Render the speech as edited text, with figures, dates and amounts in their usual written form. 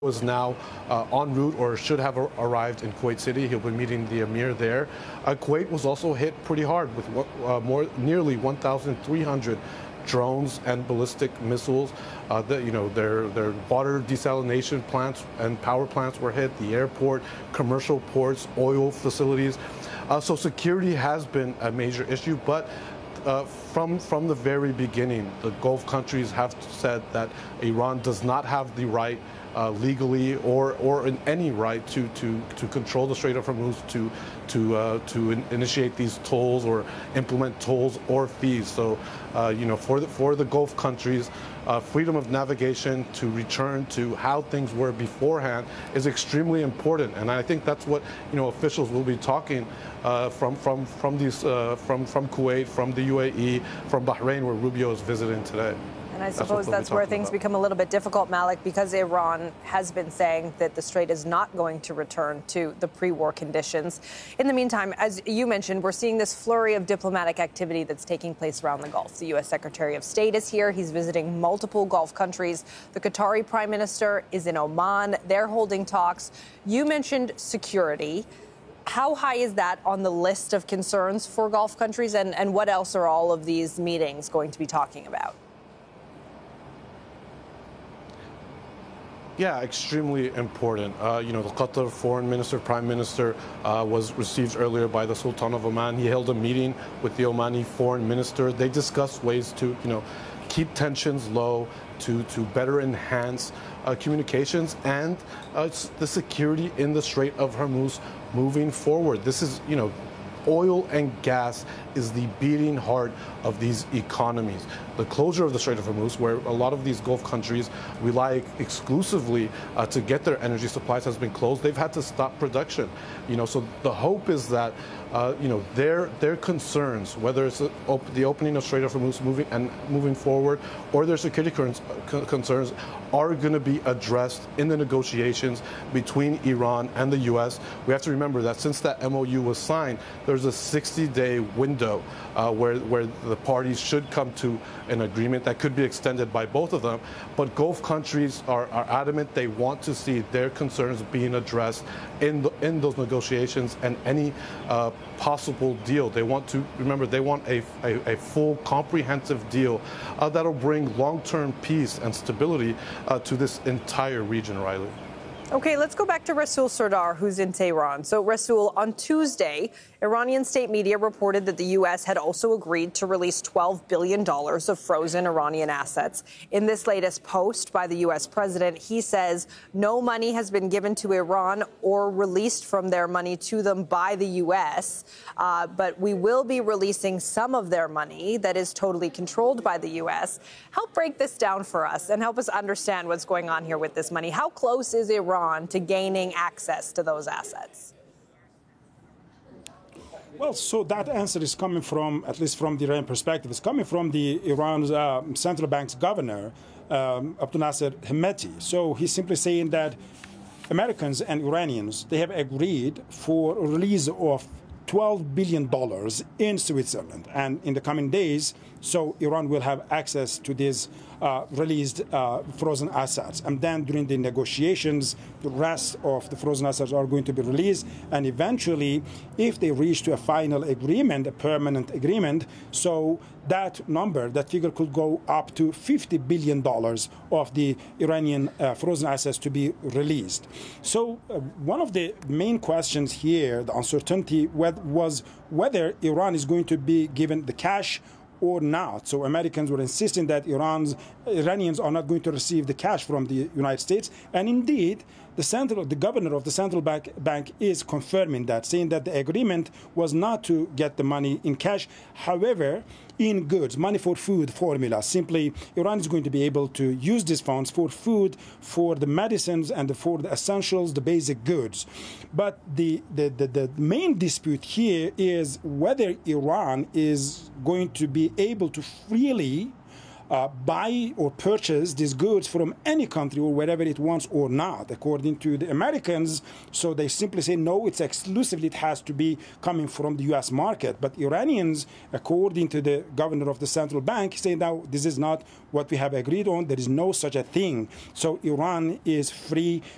is now en route or should have arrived in Kuwait City. He'll be meeting the emir there. Kuwait was also hit pretty hard with nearly 1,300 drones and ballistic missiles. Their water desalination plants and power plants were hit. The airport, commercial ports, oil facilities. So security has been a major issue, but from the very beginning, the Gulf countries have said that Iran does not have the right legally or in any right to control the Strait of Hormuz, to initiate these tolls or implement tolls or fees. So for the Gulf countries, freedom of navigation to return to how things were beforehand is extremely important, and I think that's what officials will be talking from Kuwait, from the UAE, from Bahrain, where Rubio is visiting today. And I suppose that's where things become a little bit difficult, Malik, because Iran has been saying that the Strait is not going to return to the pre-war conditions. In the meantime, as you mentioned, we're seeing this flurry of diplomatic activity that's taking place around the Gulf. The U.S. Secretary of State is here. He's visiting multiple Gulf countries. The Qatari Prime Minister is in Oman. They're holding talks. You mentioned security. How high is that on the list of concerns for Gulf countries, and what else are all of these meetings going to be talking about? Yeah, extremely important. The Qatar foreign minister, prime minister, was received earlier by the Sultan of Oman. He held a meeting with the Omani foreign minister. They discussed ways to, keep tensions low, to better enhance communications and the security in the Strait of Hormuz moving forward. This is, oil and gas is the beating heart of these economies. The closure of the Strait of Hormuz, where a lot of these Gulf countries rely exclusively to get their energy supplies, has been closed. They've had to stop production. So the hope is that their concerns, whether it's the opening of Strait of Hormuz moving forward, or their security concerns, are going to be addressed in the negotiations between Iran and the U.S. We have to remember that since that MOU was signed, there's a 60-day window where the parties should come to an agreement that could be extended by both of them. But Gulf countries are adamant they want to see their concerns being addressed in those negotiations and any possible deal. They want a full, comprehensive deal that'll bring long-term peace and stability to this entire region, Riley. Okay, let's go back to Rasul Sardar, who's in Tehran. So, Rasul, on Tuesday, Iranian state media reported that the U.S. had also agreed to release $12 billion of frozen Iranian assets. In this latest post by the U.S. president, he says no money has been given to Iran or released from their money to them by the U.S., but we will be releasing some of their money that is totally controlled by the U.S. Help break this down for us and help us understand what's going on here with this money. How close is Iran to gaining access to those assets? Well, so that answer is coming from, at least from the Iranian perspective, it's coming from the Iran's central bank's governor, Abdul Nasser Hemeti. So he's simply saying that Americans and Iranians, they have agreed for a release of $12 billion in Switzerland. And in the coming days, so Iran will have access to these released frozen assets. And then during the negotiations, the rest of the frozen assets are going to be released. And eventually, if they reach to a final agreement, a permanent agreement, so that number, that figure could go up to $50 billion of the Iranian frozen assets to be released. So one of the main questions here, the uncertainty was whether Iran is going to be given the cash or not. So Americans were insisting that Iranians are not going to receive the cash from the United States. And indeed, the governor of the central bank is confirming that, saying that the agreement was not to get the money in cash. However, in goods, money for food formula. Simply, Iran is going to be able to use these funds for food, for the medicines, and for the essentials, the basic goods. But the main dispute here is whether Iran is going to be able to freely buy or purchase these goods from any country or wherever it wants or not, according to the Americans. So they simply say, no, it's exclusively, it has to be coming from the U.S. market. But Iranians, according to the governor of the central bank, say, no, this is not what we have agreed on. There is no such a thing. So Iran is free